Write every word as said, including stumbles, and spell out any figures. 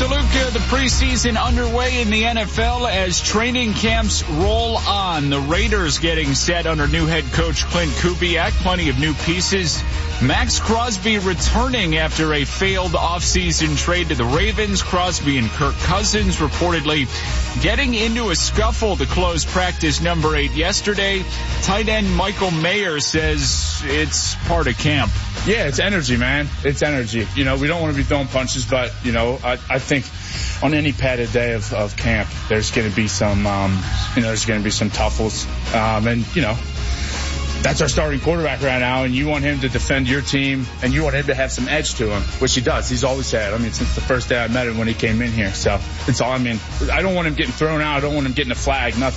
DeLuca, the preseason underway in the N F L as training camps roll on. The Raiders getting set under new head coach Clint Kubiak. Plenty of new pieces. Max Crosby returning after a failed offseason trade to the Ravens. Crosby and Kirk Cousins reportedly getting into a scuffle to close practice number eight yesterday. Tight end Michael Mayer says it's part of camp. Yeah, it's energy, man. It's energy. You know, we don't want to be throwing punches, but, you know, I, I think on any padded day of, of camp, there's going to be some, um, you know, there's going to be some tuffles. Um, and, you know, that's our starting quarterback right now, and you want him to defend your team, and you want him to have some edge to him, which he does. He's always had. I mean, since the first day I met him when he came in here. So it's all, I mean, I don't want him getting thrown out. I don't want him getting a flag, nothing.